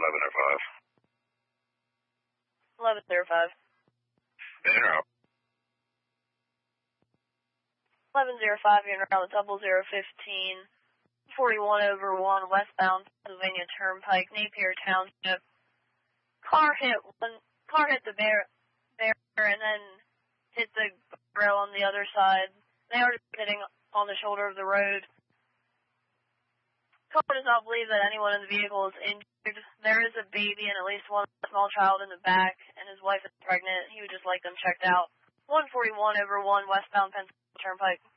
1105. In route. 1105, you're around the 0015. 41 over 1, westbound Pennsylvania Turnpike, Napier Township. Car hit the barrier and then hit the rail on the other side. They are sitting on the shoulder of the road. Car does not believe that anyone in the vehicle is injured. There is a baby and at least one small child in the back, and his wife is pregnant. He would just like them checked out. 141 over 1, westbound Pennsylvania Turnpike.